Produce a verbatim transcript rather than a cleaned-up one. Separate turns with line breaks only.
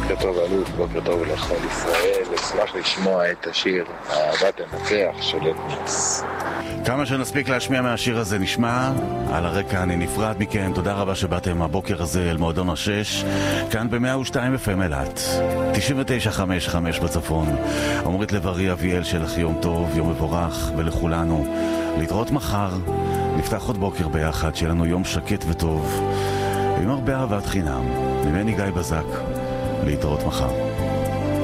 בוקר טוב אלוף, בוקר טוב לכל ישראל. אשמח לשמוע את השיר אהבה תנצח של אתניקס.
כמה שנספיק להשמיע מהשיר הזה נשמע. על הרקע אני נפרד מכם. תודה רבה שבאתם הבוקר הזה אל מועדון השש, כאן ב-מאה ושתיים אף אם אילת, תשעים ותשע חמש חמש בצפון. עומרית לב-ארי אביאל, שלך יום טוב, יום מבורך, ולכולנו להתראות מחר. נפתח עוד בוקר ביחד, שיהיה לנו יום שקט וטוב עם הרבה אהבת חינם. ממני גיא בזק, להתראות מחר.